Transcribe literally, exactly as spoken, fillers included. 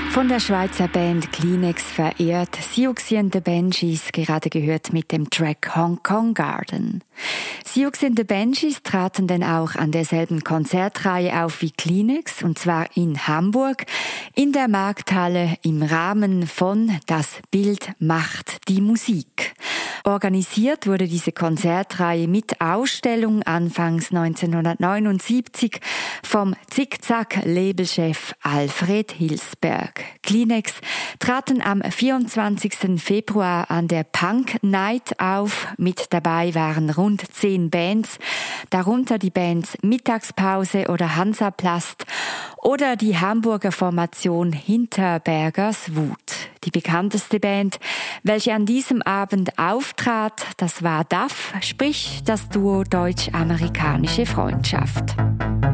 Von der Schweizer Band Kleenex verehrt, Siouxsie and the Banshees, gerade gehört mit dem Track Hong Kong Garden. Siouxsie and the Banshees traten dann auch an derselben Konzertreihe auf wie Kleenex, und zwar in Hamburg, in der Markthalle im Rahmen von Das Bild macht die Musik. Organisiert wurde diese Konzertreihe mit Ausstellung anfangs neunzehnhundertneunundsiebzig vom Zickzack-Labelchef Alfred Hilsberg. Kleenex traten am vierundzwanzigsten Februar an der Punk Night auf. Mit dabei waren rund zehn Bands, darunter die Bands Mittagspause oder Hansaplast oder die Hamburger Formation Hinterbergers Wut. Die bekannteste Band, welche an diesem Abend auftrat, das war D A F, sprich das Duo Deutsch-Amerikanische Freundschaft.